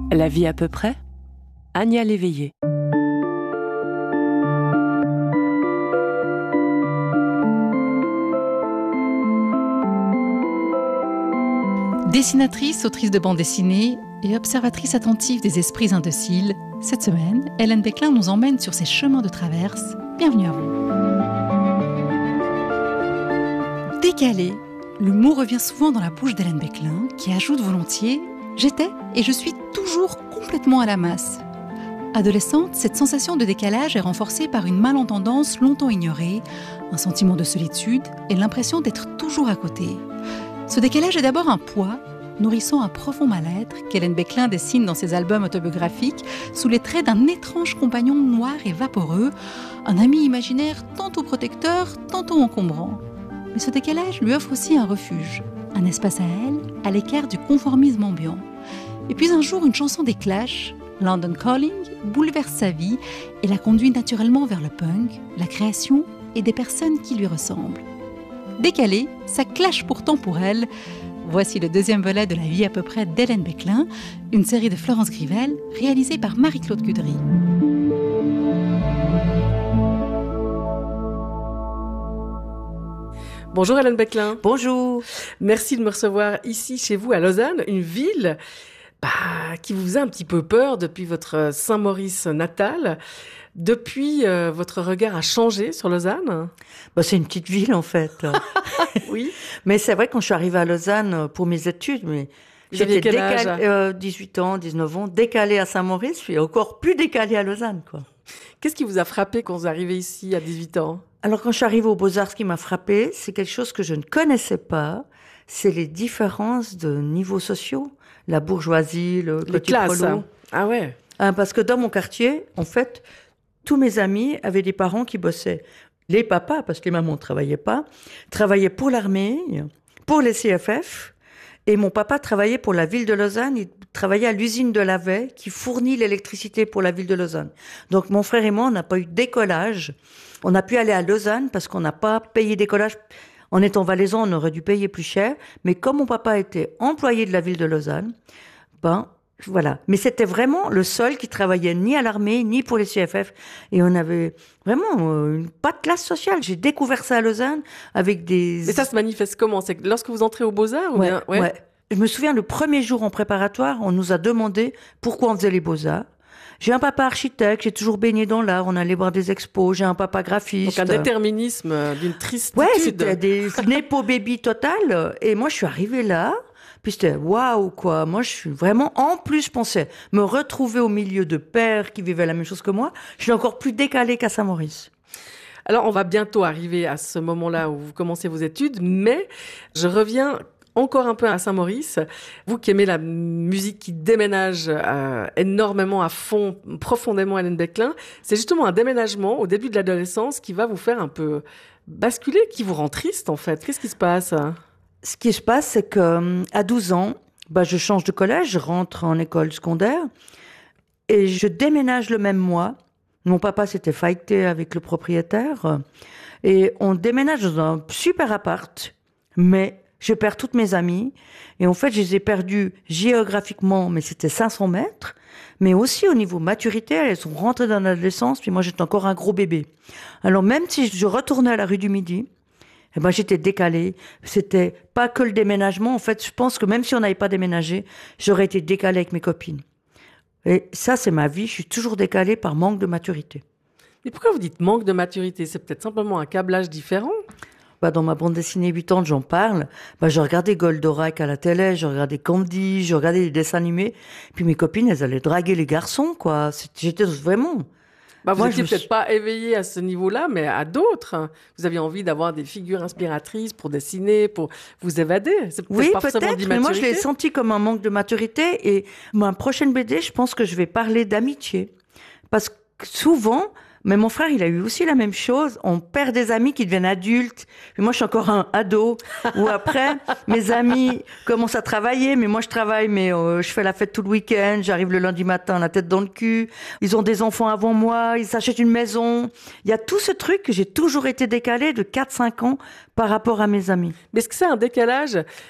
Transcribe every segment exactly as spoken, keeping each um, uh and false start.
La vie à peu près, Anya Léveillé. Dessinatrice, autrice de bande dessinée et observatrice attentive des esprits indociles, cette semaine, Hélène Beclin nous emmène sur ses chemins de traverse. Bienvenue à vous. Décalé, le mot revient souvent dans la bouche d'Hélène Beclin, qui ajoute volontiers « J'étais et je suis toujours complètement à la masse ». Adolescente, cette sensation de décalage est renforcée par une malentendance longtemps ignorée, un sentiment de solitude et l'impression d'être toujours à côté. Ce décalage est d'abord un poids, nourrissant un profond mal-être qu'Hélène Beclin dessine dans ses albums autobiographiques sous les traits d'un étrange compagnon noir et vaporeux, un ami imaginaire tantôt protecteur, tantôt encombrant. Mais ce décalage lui offre aussi un refuge, un espace à elle, à l'écart du conformisme ambiant. Et puis un jour, une chanson des Clash, London Calling, bouleverse sa vie et la conduit naturellement vers le punk, la création et des personnes qui lui ressemblent. Décalé, ça clash pourtant pour elle. Voici le deuxième volet de La vie à peu près d'Hélène Beclin, une série de Florence Grivel, réalisée par Marie-Claude Cudry. Bonjour Hélène Beclin. Bonjour. Merci de me recevoir ici chez vous à Lausanne, une ville bah, qui vous faisait un petit peu peur depuis votre Saint-Maurice natal. Depuis, euh, votre regard a changé sur Lausanne ? Bah, c'est une petite ville, en fait. Oui. Mais c'est vrai, quand je suis arrivée à Lausanne pour mes études, mais vous aviez quel âge ? décalée, euh, dix-huit ans, dix-neuf ans, décalée à Saint-Maurice, je suis encore plus décalée à Lausanne, quoi. Qu'est-ce qui vous a frappé quand vous arrivez ici à dix-huit ans ? Alors, quand je suis arrivée aux Beaux-Arts, ce qui m'a frappé, c'est quelque chose que je ne connaissais pas, c'est les différences de niveaux sociaux. La bourgeoisie, le Les petit classes. prolo. Ah ouais. Hein, parce que dans mon quartier, en fait, tous mes amis avaient des parents qui bossaient. Les papas, parce que les mamans ne travaillaient pas, travaillaient pour l'armée, pour les C F F. Et mon papa travaillait pour la ville de Lausanne. Il travaillait à l'usine de Lavey qui fournit l'électricité pour la ville de Lausanne. Donc mon frère et moi, on n'a pas eu d'écolage. On a pu aller à Lausanne parce qu'on n'a pas payé d'écolage. En étant valaisan, on aurait dû payer plus cher. Mais comme mon papa était employé de la ville de Lausanne, ben... voilà. Mais c'était vraiment le seul qui travaillait ni à l'armée, ni pour les C F F. Et on avait vraiment euh, une, pas de classe sociale. J'ai découvert ça à Lausanne avec des... Et ça se manifeste comment ? C'est que lorsque vous entrez aux Beaux-Arts ou ouais, bien... ouais. ouais. Je me souviens, le premier jour en préparatoire, on nous a demandé pourquoi on faisait les Beaux-Arts. J'ai un papa architecte, j'ai toujours baigné dans l'art, on allait voir des expos, j'ai un papa graphiste. Donc un déterminisme d'une tristitude. Ouais, c'était des népo baby total. Et moi, je suis arrivée là... Puis c'était waouh, quoi. Moi, je suis vraiment, en plus, je pensais me retrouver au milieu de pères qui vivaient la même chose que moi. Je suis encore plus décalée qu'à Saint-Maurice. Alors, on va bientôt arriver à ce moment-là où vous commencez vos études, mais je reviens encore un peu à Saint-Maurice. Vous qui aimez la musique qui déménage euh, énormément à fond, profondément, Hélène Beclin, c'est justement un déménagement au début de l'adolescence qui va vous faire un peu basculer, qui vous rend triste, en fait. Qu'est-ce qui se passe ? Ce qui se passe, c'est qu'à douze ans, bah, je change de collège, je rentre en école secondaire et je déménage le même mois. Mon papa s'était fighté avec le propriétaire et on déménage dans un super appart, mais je perds toutes mes amies et en fait, je les ai perdues géographiquement, mais c'était cinq cents mètres, mais aussi au niveau maturité, elles sont rentrées dans l'adolescence, puis moi, j'étais encore un gros bébé. Alors même si je retournais à la rue du Midi, eh ben, j'étais décalée. C'était pas que le déménagement. En fait, je pense que même si on n'avait pas déménagé, j'aurais été décalée avec mes copines. Et ça, c'est ma vie. Je suis toujours décalée par manque de maturité. Et pourquoi vous dites manque de maturité ? C'est peut-être simplement un câblage différent ? Bah, dans ma bande dessinée huit ans, j'en parle. Bah, je regardais Goldorak à la télé, je regardais Candy, je regardais les dessins animés. Puis mes copines, elles allaient draguer les garçons, quoi. C'était, j'étais vraiment... Bah, vous Moi, n'étiez je peut-être suis... pas éveillé à ce niveau-là, mais à d'autres. Vous aviez envie d'avoir des figures inspiratrices pour dessiner, pour vous évader. C'est peut-être oui, pas forcément peut-être, mais moi, je l'ai senti comme un manque de maturité. Et ma prochaine B D, je pense que je vais parler d'amitié. Parce que souvent... Mais mon frère, il a eu aussi la même chose. On perd des amis qui deviennent adultes. Puis moi, je suis encore un ado. Ou après, mes amis commencent à travailler. Mais moi, je travaille, mais euh, je fais la fête tout le week-end. J'arrive le lundi matin, la tête dans le cul. Ils ont des enfants avant moi. Ils s'achètent une maison. Il y a tout ce truc que j'ai toujours été décalée de quatre cinq ans par rapport à mes amis. Mais est-ce que c'est un décalage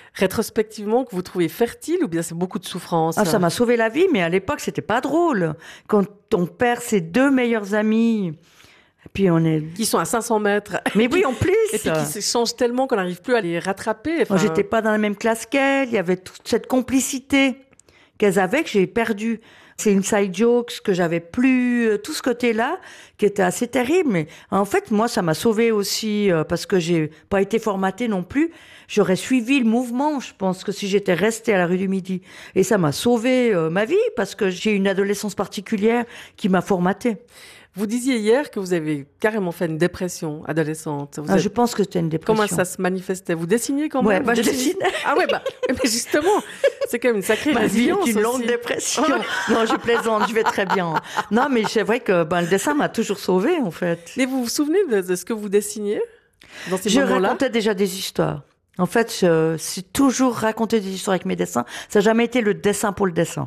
rétrospectivement, que vous trouvez fertile ou bien c'est beaucoup de souffrance? Ah, ça m'a sauvé la vie, mais à l'époque, c'était pas drôle. Quand on perd ses deux meilleurs amis, puis on est... Qui sont à cinq cents mètres. Mais oui, en plus. Et puis qui se changent tellement qu'on n'arrive plus à les rattraper. Enfin... Moi, j'étais pas dans la même classe qu'elles. Il y avait toute cette complicité qu'elles avaient que j'ai perdue. C'est une side jokes que j'avais plus, tout ce côté-là, qui était assez terrible. Mais en fait, moi, ça m'a sauvée aussi, euh, parce que j'ai pas été formatée non plus. J'aurais suivi le mouvement, je pense, que si j'étais restée à la rue du Midi. Et ça m'a sauvé euh, ma vie, parce que j'ai une adolescence particulière qui m'a formatée. Vous disiez hier que vous avez carrément fait une dépression adolescente. Vous Ah, êtes... Je pense que c'était une dépression. Comment ça se manifestait? Vous dessiniez quand même? Ouais, bah, vous je dessinais. Ah ouais, bah, mais justement, c'est quand même une sacrée Ma vie résilience est une aussi. longue dépression. Non, je plaisante, je vais très bien. Non, mais c'est vrai que ben, le dessin m'a toujours sauvée, en fait. Mais vous vous souvenez de, de ce que vous dessiniez dans ces Je moments-là? racontais déjà des histoires. En fait, je suis toujours raconté des histoires avec mes dessins. Ça n'a jamais été le dessin pour le dessin.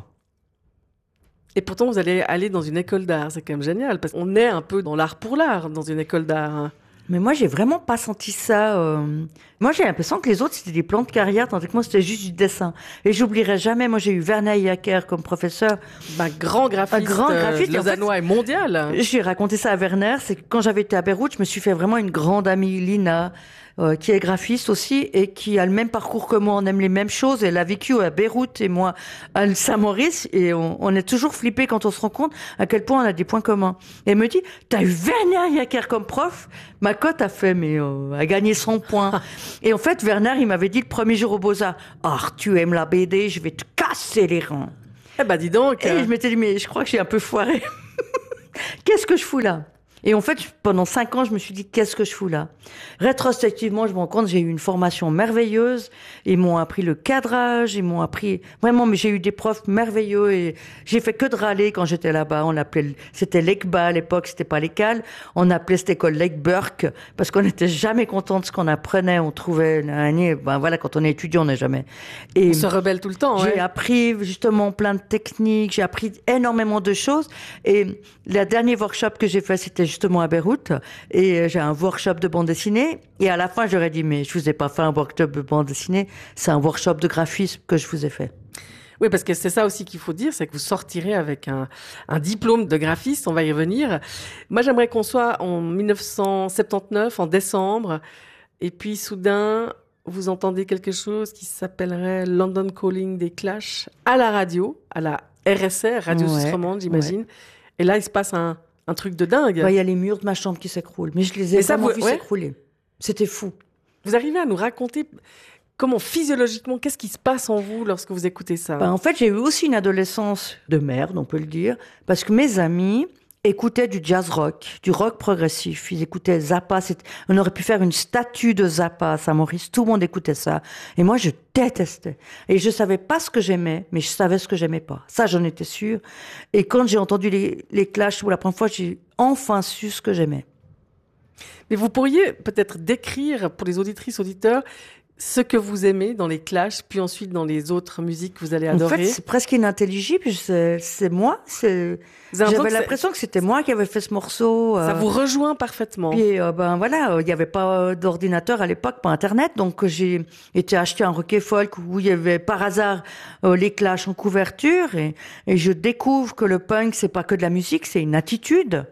Et pourtant, vous allez aller dans une école d'art. C'est quand même génial, parce qu'on est un peu dans l'art pour l'art, dans une école d'art. Mais moi, j'ai vraiment pas senti ça. Euh... Moi, j'ai l'impression que les autres, c'était des plans de carrière, tandis que moi, c'était juste du dessin. Et j'oublierai jamais, moi, j'ai eu Werner Jacker comme professeur. Ben, grand graphiste, Un grand graphiste, euh, lausannois en fait, et mondial. J'ai raconté ça à Werner, c'est que quand j'avais été à Beyrouth, je me suis fait vraiment une grande amie, Lina, euh, qui est graphiste aussi, et qui a le même parcours que moi, on aime les mêmes choses. Elle a vécu à Beyrouth et moi à Saint-Maurice, et on, on est toujours flippés quand on se rend compte à quel point on a des points communs. Et elle me dit, t'as eu Werner Jacker comme prof? Ma cote a fait, mais euh, a gagné cent points. Et en fait, Werner, il m'avait dit le premier jour au Beaux-Arts, ah, tu aimes la B D, je vais te casser les reins. Eh ben, dis donc. Et je m'étais dit, mais je crois que j'ai un peu foiré. Qu'est-ce que je fous là? Et en fait, pendant cinq ans, je me suis dit, qu'est-ce que je fous là? Rétrospectivement, je me rends compte, j'ai eu une formation merveilleuse. Ils m'ont appris le cadrage, ils m'ont appris... Vraiment, mais j'ai eu des profs merveilleux et j'ai fait que de râler quand j'étais là-bas. On appelait... C'était l'E C B A à l'époque, c'était pas l'École. On appelait cette école l'E C Burke parce qu'on n'était jamais content de ce qu'on apprenait. On trouvait... Ben voilà, quand on est étudiant, on n'est jamais... Et on se rebelle tout le temps, j'ai ouais. appris justement plein de techniques, j'ai appris énormément de choses. Et le dernier workshop que j'ai fait, c'était justement à Beyrouth. Et j'ai un workshop de bande dessinée. Et à la fin, j'aurais dit, mais je vous ai pas fait un workshop de bande dessinée, c'est un workshop de graphisme que je vous ai fait. Oui, parce que c'est ça aussi qu'il faut dire, c'est que vous sortirez avec un, un diplôme de graphiste, on va y revenir. Moi, j'aimerais qu'on soit en dix-neuf cent soixante-dix-neuf, en décembre, et puis soudain, vous entendez quelque chose qui s'appellerait London Calling des Clash à la radio, à la R S R, Radio Suisse Romande, j'imagine. Ouais. Et là, il se passe un, un truc de dingue. Il y a les murs de ma chambre qui s'écroulent, mais je les ai vraiment vus s'écrouler. C'était fou. Vous arrivez à nous raconter comment physiologiquement, qu'est-ce qui se passe en vous lorsque vous écoutez ça? Ben, en fait, j'ai eu aussi une adolescence de merde, on peut le dire, parce que mes amis écoutaient du jazz rock, du rock progressif. Ils écoutaient Zappa. On aurait pu faire une statue de Zappa à Saint-Maurice. Tout le monde écoutait ça. Et moi, je détestais. Et je savais pas ce que j'aimais, mais je savais ce que j'aimais pas. Ça, j'en étais sûre. Et quand j'ai entendu les, les Clash pour la première fois, j'ai enfin su ce que j'aimais. Mais vous pourriez peut-être décrire pour les auditrices, auditeurs, ce que vous aimez dans les Clash, puis ensuite dans les autres musiques que vous allez adorer. En fait, c'est presque inintelligible. C'est, c'est moi. C'est... J'avais l'impression que c'était moi qui avais fait ce morceau. Ça euh... vous rejoint parfaitement. Puis, euh, ben voilà, il n'y avait pas d'ordinateur à l'époque, pas Internet. Donc, j'ai été acheter un Rock Folk où il y avait par hasard euh, les Clash en couverture. Et, et je découvre que le punk, c'est pas que de la musique, c'est une attitude.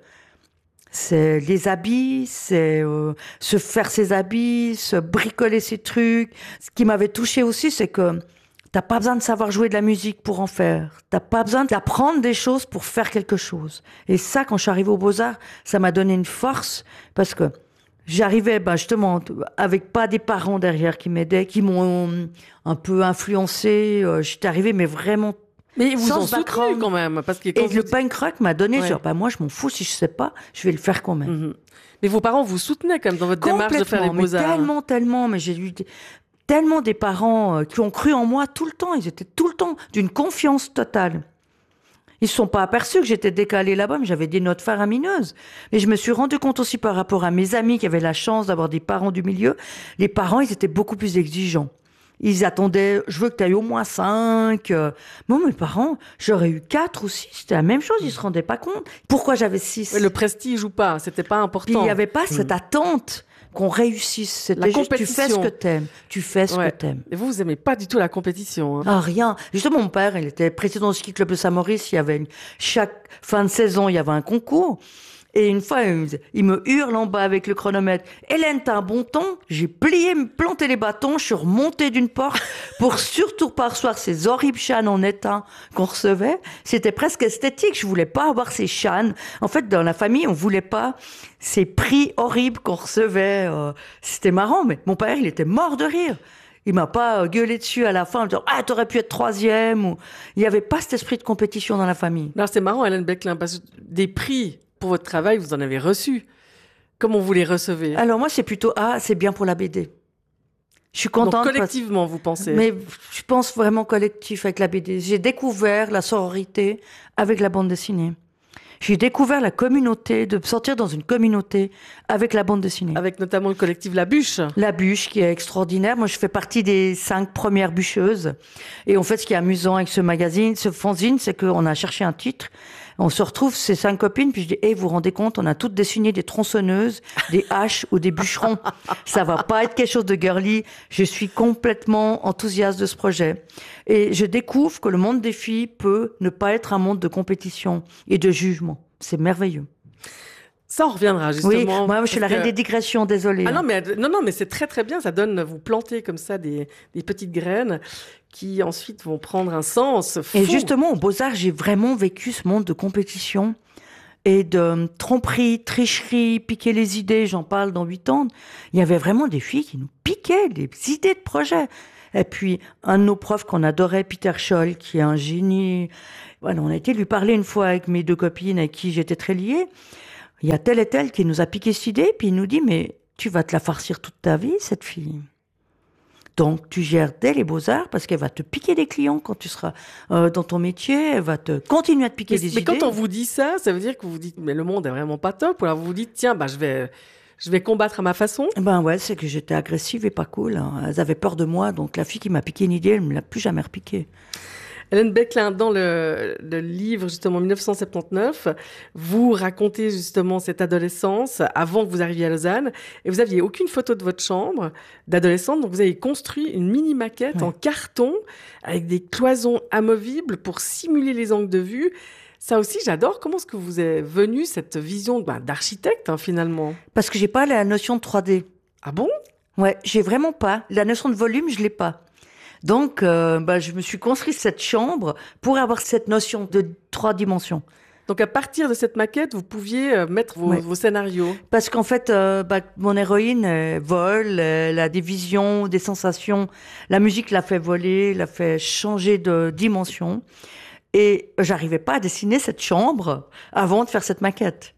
C'est les habits, c'est euh, se faire ses habits, se bricoler ses trucs. Ce qui m'avait touché aussi, c'est que t'as pas besoin de savoir jouer de la musique pour en faire. T'as pas besoin d'apprendre des choses pour faire quelque chose. Et ça, quand je suis arrivée aux Beaux-Arts, ça m'a donné une force parce que j'arrivais, ben justement, avec pas des parents derrière qui m'aidaient, qui m'ont un peu influencée. J'étais arrivée, mais vraiment. Mais ils vous ont soutenu quand même. Parce que quand et vous... le punk rock m'a donné, ouais. genre, bah, moi, je m'en fous, si je sais pas, je vais le faire quand même. Mm-hmm. Mais vos parents vous soutenaient quand même dans votre démarche de faire les Beaux-Arts. Mais tellement, tellement, mais j'ai eu des... tellement des parents euh, qui ont cru en moi tout le temps. Ils étaient tout le temps d'une confiance totale. Ils se sont pas aperçus que j'étais décalée là-bas, mais j'avais des notes faramineuses. Et je me suis rendu compte aussi par rapport à mes amis qui avaient la chance d'avoir des parents du milieu. Les parents, ils étaient beaucoup plus exigeants. Ils attendaient, je veux que tu ailles au moins cinq. Moi, mes parents, j'aurais eu quatre ou six. C'était la même chose, ils se rendaient pas compte. Pourquoi j'avais six? Oui, le prestige ou pas, c'était pas important. Puis il y avait pas mmh. cette attente. qu'on réussisse. C'était La juste, tu fais ce compétition. que t'aimes. Tu fais ce Ouais. que t'aimes. Et vous, vous aimez pas du tout la compétition. Hein. Ah, rien. Justement, mon père, il était président du ski club de Saint-Maurice. Il y avait une- chaque fin de saison, il y avait un concours. Et une fois, il me disait- il me hurle en bas avec le chronomètre. Hélène, t'as un bon temps? J'ai plié, me planté les bâtons, je suis remontée d'une porte pour surtout pas recevoir ces horribles chânes en étain qu'on recevait. C'était presque esthétique. Je voulais pas avoir ces chânes. En fait, dans la famille, on voulait pas ces prix horribles qu'on recevait. euh, C'était marrant, mais mon père, il était mort de rire. Il m'a pas gueulé dessus à la fin en disant « Ah, t'aurais pu être troisième » ou... Il n'y avait pas cet esprit de compétition dans la famille. Alors, c'est marrant, Hélène Beclin, parce que des prix pour votre travail, vous en avez reçu. Comment vous les recevez? Alors moi, c'est plutôt « Ah, c'est bien pour la B D ». Je suis contente. Donc, parce- collectivement, vous pensez? Mais je pense vraiment collectif avec la B D. J'ai découvert la sororité avec la bande dessinée. J'ai découvert la communauté, de sortir dans une communauté avec la bande dessinée. Avec notamment le collectif La Bûche. La bûche qui est extraordinaire. Moi, je fais partie des cinq premières bûcheuses. Et en fait, ce qui est amusant avec ce magazine, ce fanzine, c'est qu'on a cherché un titre. On se retrouve, ces cinq copines, puis je dis, hey, vous vous rendez compte, on a toutes dessiné des tronçonneuses, des haches ou des bûcherons. Ça va pas être quelque chose de girly. Je suis complètement enthousiaste de ce projet. Et je découvre que le monde des filles peut ne pas être un monde de compétition et de jugement. C'est merveilleux. Ça, on reviendra justement. Oui, moi, je suis la parce reine que- des digressions, désolée. Ah non, mais, non, non, mais c'est très très bien. Ça donne, vous plantez comme ça des, des petites graines qui ensuite vont prendre un sens fou. Et justement, au Beaux-Arts, j'ai vraiment vécu ce monde de compétition et de tromperie, tricherie, piquer les idées. J'en parle dans huit ans. Il y avait vraiment des filles qui nous piquaient des idées de projet. Et puis, un de nos profs qu'on adorait, Peter Scholl, qui est un génie. Voilà, on a été lui parler une fois avec mes deux copines avec qui j'étais très liée. Il y a tel et tel qui nous a piqué cette idée, puis il nous dit, mais tu vas te la farcir toute ta vie, cette fille. Donc, tu gères dès les Beaux-Arts parce qu'elle va te piquer des clients quand tu seras euh, dans ton métier. Elle va te continuer à te piquer Mais, des mais idées. quand on vous dit ça, ça veut dire que vous vous dites, mais le monde est vraiment pas top. Ou alors vous vous dites, tiens, bah, je vais, je vais combattre à ma façon. Ben ouais, c'est que j'étais agressive et pas cool. hein. Elles avaient peur de moi, donc la fille qui m'a piqué une idée, elle me l'a plus jamais repiquée. Hélène Beclin, dans le, le livre justement mille neuf cent soixante-dix-neuf, vous racontez justement cette adolescence avant que vous arriviez à Lausanne et vous aviez aucune photo de votre chambre d'adolescente, donc vous avez construit une mini maquette Ouais. en carton avec des cloisons amovibles pour simuler les angles de vue. Ça aussi, j'adore. Comment est-ce que vous est venue cette vision ben, d'architecte hein, finalement? Parce que j'ai pas la notion de trois D. Ah bon? Ouais, j'ai vraiment pas. La notion de volume, je l'ai pas. Donc, euh, bah, je me suis construit cette chambre pour avoir cette notion de trois dimensions. Donc à partir de cette maquette, vous pouviez euh, mettre vos, Ouais. vos scénarios. Parce qu'en fait, euh, bah, mon héroïne euh, vole, euh, elle a des visions, des sensations. La musique l'a fait voler, l'a fait changer de dimension. Et j'arrivais pas à dessiner cette chambre avant de faire cette maquette.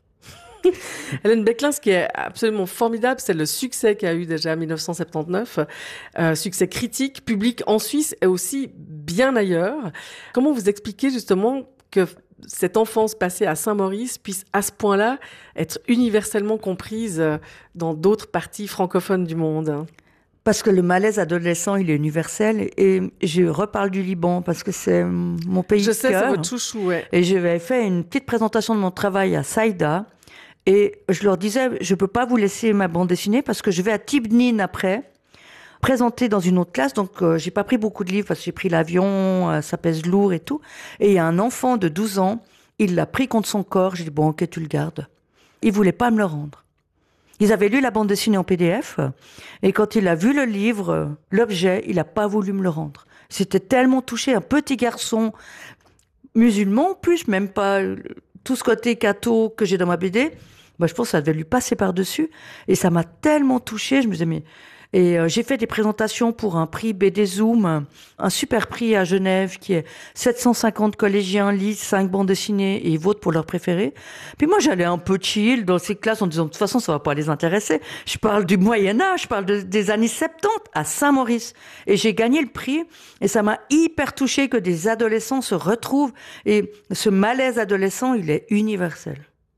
Hélène Beclin, ce qui est absolument formidable, c'est le succès qu'a eu déjà en mille neuf cent soixante-dix-neuf, euh, succès critique, public en Suisse et aussi bien ailleurs. Comment vous expliquez justement que cette enfance passée à Saint-Maurice puisse à ce point-là être universellement comprise euh, dans d'autres parties francophones du monde? Parce que le malaise adolescent, il est universel. Et je reparle du Liban parce que c'est mon pays Je de sais, c'est cœur. votre chouchou, ouais. Et j'avais fait une petite présentation de mon travail à Saïda. Et je leur disais, je peux pas vous laisser ma bande dessinée parce que je vais à Tibnin après, présenter dans une autre classe. Donc, euh, j'ai pas pris beaucoup de livres parce que j'ai pris l'avion, euh, ça pèse lourd et tout. Et il y a un enfant de douze ans, il l'a pris contre son corps. J'ai dit, bon, ok, tu le gardes. Il voulait pas me le rendre. Ils avaient lu la bande dessinée en P D F. Et quand il a vu le livre, euh, l'objet, il a pas voulu me le rendre. C'était tellement touché, un petit garçon musulman, en plus, même pas euh, tout ce côté catho que j'ai dans ma B D. Bah, je pense que ça devait lui passer par-dessus. Et ça m'a tellement touchée. Je me disais, mais... Et euh, j'ai fait des présentations pour un prix B D Zoom, un super prix à Genève qui est sept cent cinquante collégiens lisent cinq bandes dessinées et ils votent pour leur préféré. Puis moi, j'allais un peu chill dans ces classes en disant, de toute façon, ça va pas les intéresser. Je parle du Moyen-Âge, je parle de- des années soixante-dix à Saint-Maurice. Et j'ai gagné le prix et ça m'a hyper touchée que des adolescents se retrouvent. Et ce malaise adolescent, il est universel.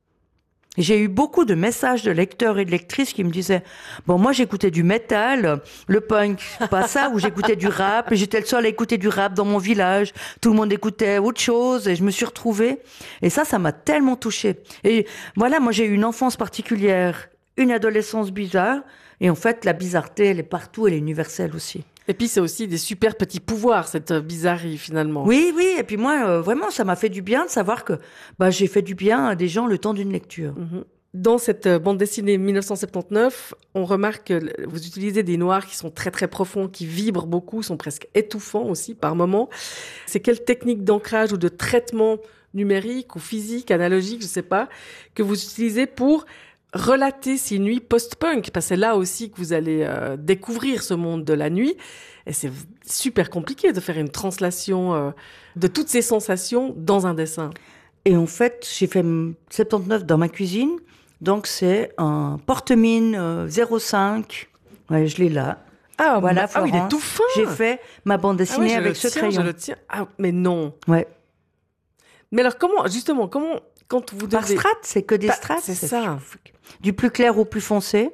Et j'ai eu beaucoup de messages de lecteurs et de lectrices qui me disaient « Bon, moi, j'écoutais du métal, le punk, pas ça, ou j'écoutais du rap, et j'étais le seul à écouter du rap dans mon village. Tout le monde écoutait autre chose, et je me suis retrouvée. » Et ça, ça m'a tellement touchée. Et voilà, moi, j'ai eu une enfance particulière, une adolescence bizarre, Et en fait, la bizarreté, elle est partout, elle est universelle aussi. Et puis, c'est aussi des super petits pouvoirs, cette bizarrerie, finalement. Oui, oui. Et puis moi, euh, vraiment, ça m'a fait du bien de savoir que bah, j'ai fait du bien à des gens le temps d'une lecture. Mm-hmm. Dans cette bande dessinée mille neuf cent soixante-dix-neuf, on remarque que vous utilisez des noirs qui sont très, très profonds, qui vibrent beaucoup, sont presque étouffants aussi par moments. C'est quelle technique d'ancrage ou de traitement numérique ou physique, analogique, je ne sais pas, que vous utilisez pour relater ces nuits post-punk, parce que c'est là aussi que vous allez euh, découvrir ce monde de la nuit. Et c'est super compliqué de faire une translation euh, de toutes ces sensations dans un dessin. Et en fait, j'ai fait soixante-dix-neuf dans ma cuisine. Donc, c'est un porte-mine euh, zéro cinq. Ouais, je l'ai là. Ah, voilà, bah, ah oui, il est tout fin. J'ai fait ma bande dessinée ah ouais, avec ce tiens, crayon. Je le tiens. Ah, mais non. Ouais. Mais alors, comment, justement, comment, quand vous devez... Par strates, c'est que des bah, strates. C'est ça. Du plus clair au plus foncé.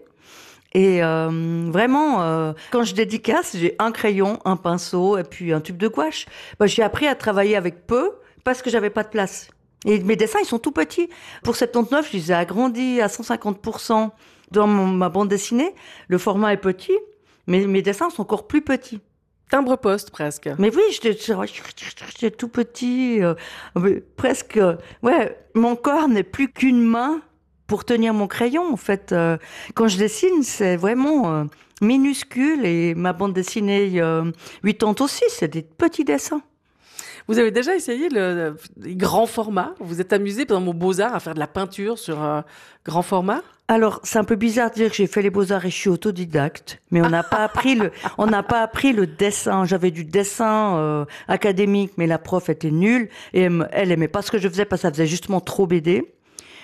Et euh, vraiment, euh, quand je dédicace, j'ai un crayon, un pinceau et puis un tube de gouache. Bah, j'ai appris à travailler avec peu parce que j'avais pas de place. Et mes dessins, ils sont tout petits. Pour soixante-dix-neuf, je les ai agrandis à cent cinquante pour cent dans mon, ma bande dessinée. Le format est petit, mais mes dessins sont encore plus petits. Timbre-poste, presque. Mais oui, j'étais, j'étais tout petit, euh, presque... Euh, ouais, mon corps n'est plus qu'une main pour tenir mon crayon, en fait. Euh, quand je dessine, c'est vraiment euh, minuscule. Et ma bande dessinée euh, quatre-vingts aussi, c'est des petits dessins. Vous avez déjà essayé le, le grand format? Vous êtes amusé, par exemple, aux Beaux-Arts, à faire de la peinture sur euh, grand format? Alors, c'est un peu bizarre de dire que j'ai fait les Beaux-Arts et je suis autodidacte, mais on n'a pas appris le, on n'a pas appris le dessin. J'avais du dessin euh, académique, mais la prof était nulle et elle aimait pas ce que je faisais parce que ça faisait justement trop B D.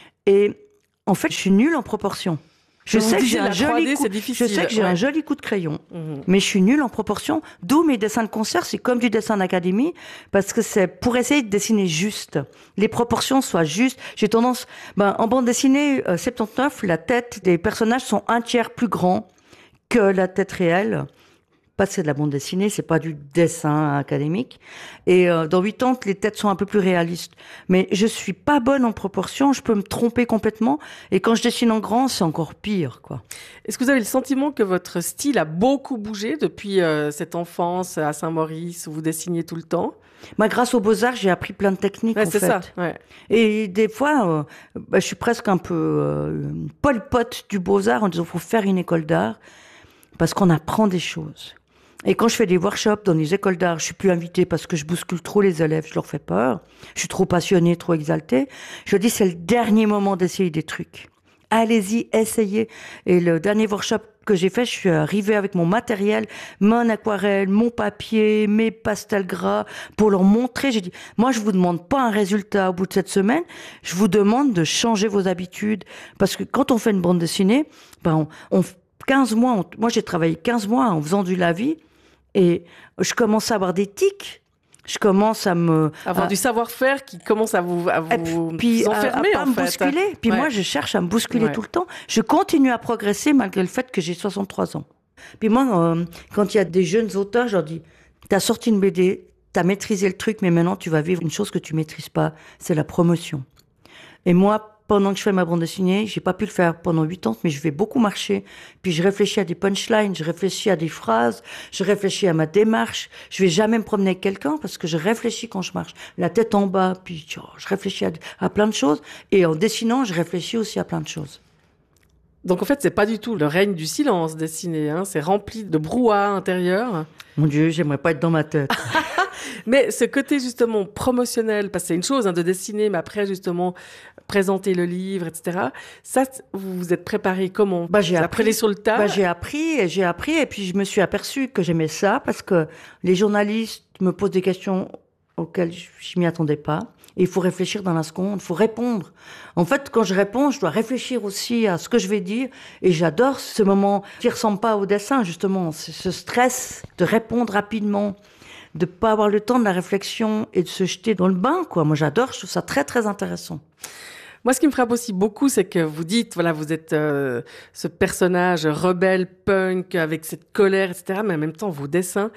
Et en fait, je suis nulle en proportion. Je sais, que j'ai un joli coup, je sais que j'ai ouais. un joli coup de crayon, mmh. mais je suis nulle en proportion. D'où mes dessins de concert, c'est comme du dessin d'académie, parce que c'est pour essayer de dessiner juste. Les proportions soient justes. J'ai tendance, ben, en bande dessinée euh, soixante-dix-neuf, la tête des personnages sont un tiers plus grands que la tête réelle. Parce que c'est de la bande dessinée, c'est pas du dessin académique. Et euh, dans huit ans, les têtes sont un peu plus réalistes. Mais je suis pas bonne en proportion, je peux me tromper complètement. Et quand je dessine en grand, c'est encore pire, quoi. Est-ce que vous avez le sentiment que votre style a beaucoup bougé depuis euh, cette enfance à Saint-Maurice où vous dessiniez tout le temps? Bah, grâce aux Beaux-Arts, j'ai appris plein de techniques, ouais, en c'est fait. Ça, ouais. Et des fois, euh, bah, je suis presque un peu euh, Pol Pot du Beaux-Arts en disant qu'il faut faire une école d'art parce qu'on apprend des choses. Et quand je fais des workshops dans les écoles d'art, je suis plus invitée parce que je bouscule trop les élèves, je leur fais peur. Je suis trop passionnée, trop exaltée. Je dis, c'est le dernier moment d'essayer des trucs. Allez-y, essayez. Et le dernier workshop que j'ai fait, je suis arrivée avec mon matériel, mon aquarelle, mon papier, mes pastels gras, pour leur montrer. J'ai dit, moi, je vous demande pas un résultat au bout de cette semaine. Je vous demande de changer vos habitudes. Parce que quand on fait une bande dessinée, ben, on, on quinze mois, on, moi, j'ai travaillé quinze mois en faisant du lavis. Et je commence à avoir des tics. Je commence à me... Avoir à, du savoir-faire qui commence à vous, à vous, puis vous enfermer, à, à pas en me fait. bousculer. Puis ouais. moi, je cherche à me bousculer ouais. tout le temps. Je continue à progresser malgré le fait que j'ai soixante-trois ans. Puis moi, euh, quand il y a des jeunes auteurs, je leur dis, t'as sorti une B D, t'as maîtrisé le truc, mais maintenant, tu vas vivre une chose que tu maîtrises pas, c'est la promotion. Et moi, pendant que je fais ma bande dessinée, j'ai pas pu le faire pendant huit ans, mais je vais beaucoup marcher. Puis je réfléchis à des punchlines, je réfléchis à des phrases, je réfléchis à ma démarche. Je vais jamais me promener avec quelqu'un parce que je réfléchis quand je marche. La tête en bas, puis oh, je réfléchis à, à plein de choses. Et en dessinant, je réfléchis aussi à plein de choses. Donc en fait, c'est pas du tout le règne du silence dessiné, hein. C'est rempli de brouhaha intérieur. Mon Dieu, j'aimerais pas être dans ma tête. Mais ce côté justement promotionnel, parce que c'est une chose hein, de dessiner, mais après justement présenter le livre, et cetera. Ça, vous vous êtes préparé comment? Bah, j'ai vous appris. appris sur le tas. Bah, j'ai appris et j'ai appris et puis je me suis aperçue que j'aimais ça parce que les journalistes me posent des questions auxquelles je m'y attendais pas. Et il faut réfléchir dans la seconde, il faut répondre. En fait, quand je réponds, je dois réfléchir aussi à ce que je vais dire. Et j'adore ce moment qui ressemble pas au dessin, justement. Ce stress de répondre rapidement, de pas avoir le temps de la réflexion et de se jeter dans le bain, quoi. Moi, j'adore, je trouve ça très, très intéressant. Moi, ce qui me frappe aussi beaucoup, c'est que vous dites, voilà, vous êtes euh, ce personnage rebelle, punk, avec cette colère, et cetera. Mais en même temps, vos dessins...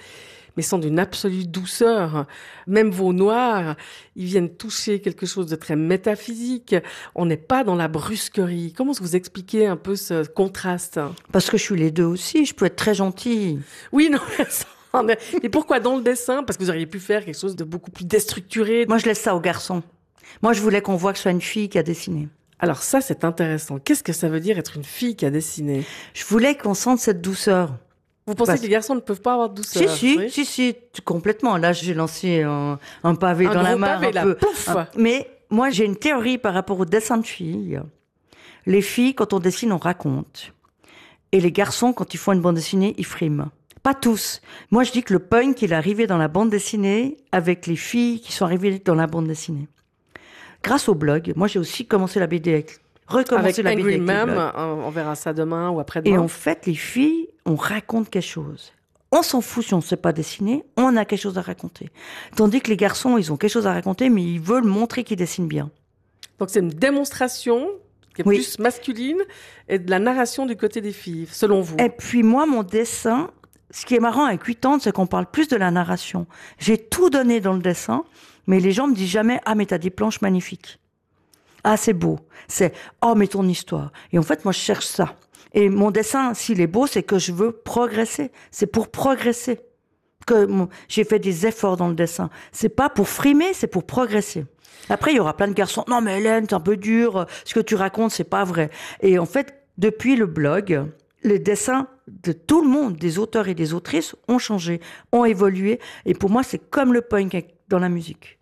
mais sont d'une absolue douceur. Même vos noirs, ils viennent toucher quelque chose de très métaphysique. On n'est pas dans la brusquerie. Comment vous expliquez un peu ce contraste? Parce que je suis les deux aussi, je peux être très gentille. Oui, non, mais ça... Et pourquoi dans le dessin? Parce que vous auriez pu faire quelque chose de beaucoup plus déstructuré. Moi, je laisse ça aux garçons. Moi, je voulais qu'on voit que je sois une fille qui a dessiné. Alors ça, c'est intéressant. Qu'est-ce que ça veut dire être une fille qui a dessiné? Je voulais qu'on sente cette douceur. Vous pensez Parce... que les garçons ne peuvent pas avoir de douceur? Si, si, oui si, si, complètement. Là, j'ai lancé un, un pavé un dans la mare. Pavé, un là, peu. Pouf Un... Mais moi, j'ai une théorie par rapport au dessin de filles. Les filles, quand on dessine, on raconte. Et les garçons, quand ils font une bande dessinée, ils friment. Pas tous. Moi, je dis que le punk, il est arrivé dans la bande dessinée avec les filles qui sont arrivées dans la bande dessinée. Grâce au blog, moi, j'ai aussi commencé la B D avec, recommencé avec la B D Angry avec Mom, le blog. on verra ça demain ou après-demain. Et en fait, les filles, on raconte quelque chose. On s'en fout si on ne sait pas dessiner, on a quelque chose à raconter. Tandis que les garçons, ils ont quelque chose à raconter, mais ils veulent montrer qu'ils dessinent bien. Donc c'est une démonstration qui est Oui. plus masculine et de la narration du côté des filles, selon vous. Et puis moi, mon dessin, ce qui est marrant avec huit ans, c'est qu'on parle plus de la narration. J'ai tout donné dans le dessin, mais les gens me disent jamais « Ah, mais t'as des planches magnifiques. Ah, c'est beau. » C'est « Oh, mais ton histoire. » Et en fait, moi, je cherche ça. Et mon dessin, s'il est beau, c'est que je veux progresser. C'est pour progresser que mon... j'ai fait des efforts dans le dessin. C'est pas pour frimer, c'est pour progresser. Après, il y aura plein de garçons. « Non, mais Hélène, c'est un peu dur. Ce que tu racontes, c'est pas vrai. » Et en fait, depuis le blog, les dessins de tout le monde, des auteurs et des autrices, ont changé, ont évolué. Et pour moi, c'est comme le punk dans la musique.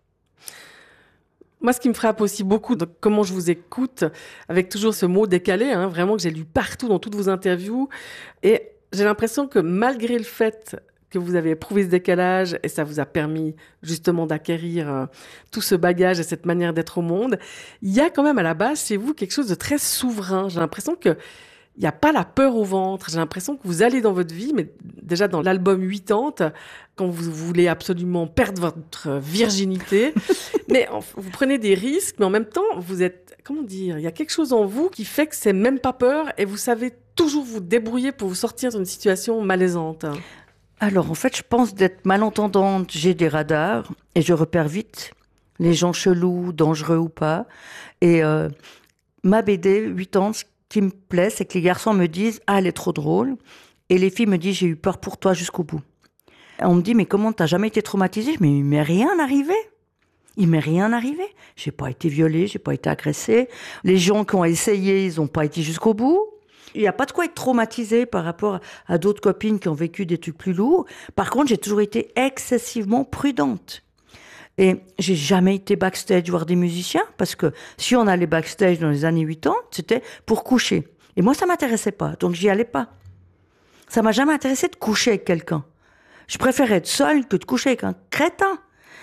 Moi, ce qui me frappe aussi beaucoup, de comment je vous écoute, avec toujours ce mot décalé, hein, vraiment que j'ai lu partout dans toutes vos interviews. Et j'ai l'impression que malgré le fait que vous avez éprouvé ce décalage et ça vous a permis justement d'acquérir euh, tout ce bagage et cette manière d'être au monde, il y a quand même à la base chez vous quelque chose de très souverain. J'ai l'impression que il n'y a pas la peur au ventre. J'ai l'impression que vous allez dans votre vie, mais déjà dans l'album huitante, quand vous voulez absolument perdre votre virginité, mais vous prenez des risques, mais en même temps, vous êtes, comment dire, il y a quelque chose en vous qui fait que c'est même pas peur et vous savez toujours vous débrouiller pour vous sortir d'une situation malaisante. Alors, en fait, je pense d'être malentendante. J'ai des radars et je repère vite les gens chelous, dangereux ou pas. Et euh, ma B D, huit ans, ce qui me plaît, c'est que les garçons me disent « Ah, elle est trop drôle ». Et les filles me disent « J'ai eu peur pour toi jusqu'au bout ». On me dit « Mais comment, t'as jamais été traumatisée ?» Mais il m'est rien arrivé. Il m'est rien arrivé. J'ai pas été violée, j'ai pas été agressée. Les gens qui ont essayé, ils ont pas été jusqu'au bout. Il n'y a pas de quoi être traumatisé par rapport à d'autres copines qui ont vécu des trucs plus lourds. Par contre, j'ai toujours été excessivement prudente. Et j'ai jamais été backstage voir des musiciens, parce que si on allait backstage dans les années huit ans, c'était pour coucher. Et moi, ça m'intéressait pas, donc j'y allais pas. Ça m'a jamais intéressé de coucher avec quelqu'un. Je préférais être seule que de coucher avec un crétin.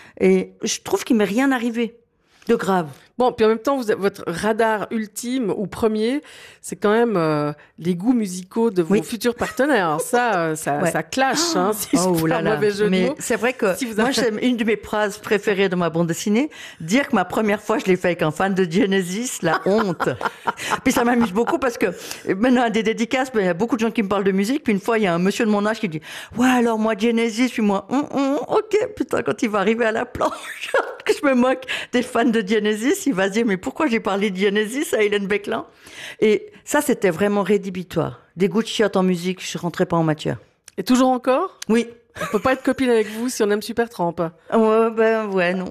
Et je trouve qu'il m'est rien arrivé de grave. Bon, puis en même temps, vous avez, votre radar ultime ou premier, c'est quand même euh, les goûts musicaux de vos Oui. futurs partenaires. Ça, euh, ça, Ouais. ça clash, hein, si Oh je fais là un là. mauvais jeu de Mais mots. c'est vrai que Si vous moi, avez- c'est une de mes phrases préférées dans ma bande dessinée. Dire que ma première fois, je l'ai fait avec un fan de Genesis, la honte. Puis ça m'amuse beaucoup parce que maintenant, à des dédicaces, ben, il y a beaucoup de gens qui me parlent de musique. Puis une fois, il y a un monsieur de mon âge qui dit « Ouais, alors moi, Genesis. » Puis moi, hum, hum, « Ok, putain, quand il va arriver à la planche, que je me moque des fans de Genesis, il va se dire « Mais pourquoi j'ai parlé de Genesis à Hélène Beclin ?» Et ça, c'était vraiment rédhibitoire. Des goûts de chiottes en musique, je rentrais pas en matière. Et toujours encore, Oui. on peut pas être copine avec vous si on aime Supertramp. Ouais, ben ouais, non.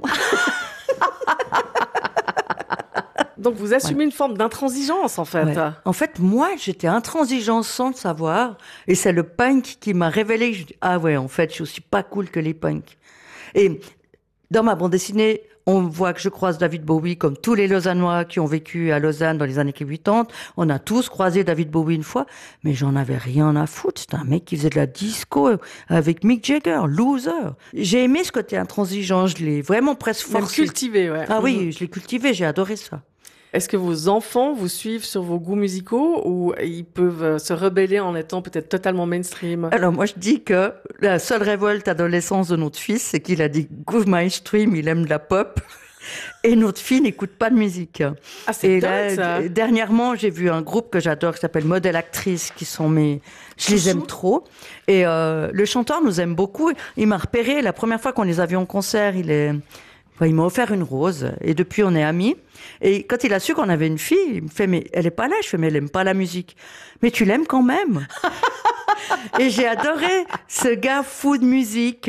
Donc vous assumez une forme d'intransigeance, en fait. Ouais. En fait, moi, j'étais intransigeante sans le savoir. Et c'est le punk qui m'a révélé. Je dis, ah ouais, en fait, je suis aussi pas cool que les punks. Et dans ma bande dessinée, on voit que je croise David Bowie comme tous les Lausannois qui ont vécu à Lausanne dans les années quatre-vingt-dix. On a tous croisé David Bowie une fois, mais j'en avais rien à foutre. C'était un mec qui faisait de la disco avec Mick Jagger, loser. J'ai aimé ce côté intransigeant, je l'ai vraiment presque Même forcé. cultivé, ouais. Ah oui, je l'ai cultivé, j'ai adoré ça. Est-ce que vos enfants vous suivent sur vos goûts musicaux ou ils peuvent euh, se rebeller en étant peut-être totalement mainstream? Alors moi je dis que la seule révolte adolescence de notre fils, c'est qu'il a dit goût mainstream, il aime de la pop. Et notre fille n'écoute pas de musique. Ah, c'est Et dingue, là, ça. d- dernièrement, j'ai vu un groupe que j'adore qui s'appelle Modèle Actrice, qui sont mes, je les aime trop. Et euh, le chanteur nous aime beaucoup. Il m'a repéré la première fois qu'on les a vus en concert. Il est, enfin, il m'a offert une rose. Et depuis, on est amis. Et quand il a su qu'on avait une fille, il me fait mais elle est pas là. Je fais mais elle aime pas la musique. Mais tu l'aimes quand même. Et j'ai adoré ce gars fou de musique.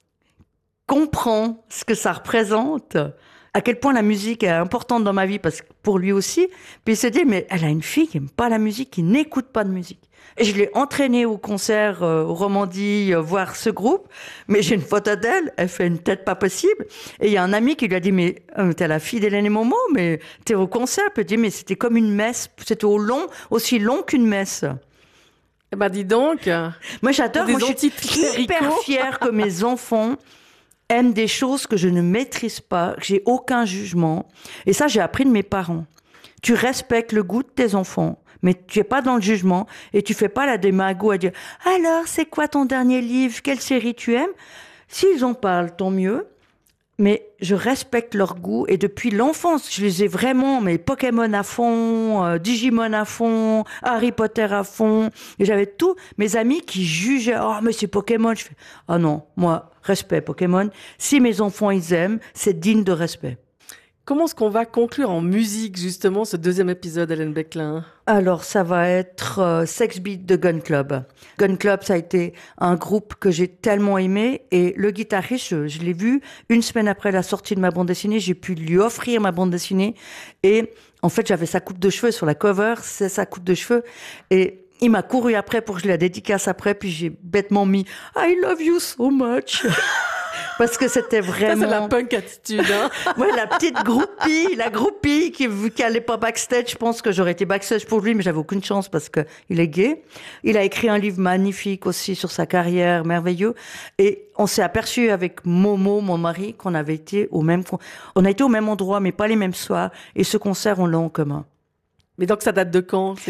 Comprend ce que ça représente, à quel point la musique est importante dans ma vie, parce que pour lui aussi. Puis il se dit, mais elle a une fille qui n'aime pas la musique, qui n'écoute pas de musique. Et je l'ai entraînée au concert, euh, au Romandie, euh, voir ce groupe. Mais j'ai une photo d'elle, elle fait une tête pas possible. Et il y a un ami qui lui a dit, mais euh, t'es la fille d'Hélène et Momo, mais t'es au concert. Puis il dit, mais c'était comme une messe, c'était au long, aussi long qu'une messe. Eh ben, dis donc. Moi, j'adore, Des moi, je suis anti-cléricaux. hyper fière que mes enfants aiment des choses que je ne maîtrise pas, que j'ai aucun jugement. Et ça, j'ai appris de mes parents. Tu respectes le goût de tes enfants, mais tu es pas dans le jugement et tu fais pas la démago à dire « Alors, c'est quoi ton dernier livre? Quelle série tu aimes ?» S'ils en parlent, tant mieux. Mais je respecte leur goût et depuis l'enfance, je les ai vraiment, mais Pokémon à fond, euh, Digimon à fond, Harry Potter à fond. Et j'avais tous mes amis qui jugeaient, oh mais c'est Pokémon. Je fais, ah non, moi, respect Pokémon. Si mes enfants ils aiment, c'est digne de respect. Comment est-ce qu'on va conclure en musique, justement, ce deuxième épisode, Hélène Beclin? Alors, ça va être euh, Sex Beat de Gun Club. Gun Club, ça a été un groupe que j'ai tellement aimé. Et le guitariste, je, je l'ai vu une semaine après la sortie de ma bande dessinée. J'ai pu lui offrir ma bande dessinée. Et en fait, j'avais sa coupe de cheveux sur la cover. C'est sa coupe de cheveux. Et il m'a couru après pour que je la dédicace après. Puis j'ai bêtement mis « I love you so much ». Parce que c'était vraiment... Ça, c'est la punk attitude, hein. Ouais, la petite groupie, la groupie qui, vu qu'elle n'est pas backstage, je pense que j'aurais été backstage pour lui, mais j'avais aucune chance parce que il est gay. Il a écrit un livre magnifique aussi sur sa carrière, merveilleux. Et on s'est aperçu avec Momo, mon mari, qu'on avait été au même, on a été au même endroit, mais pas les mêmes soirs. Et ce concert, on l'a en commun. Mais donc, ça date de quand?